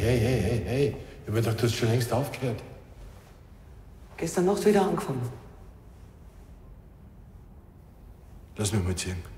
hey. Ich hab gedacht, du hast schon längst aufgehört. Gestern Nacht wieder angefangen. Lass mich mal ziehen.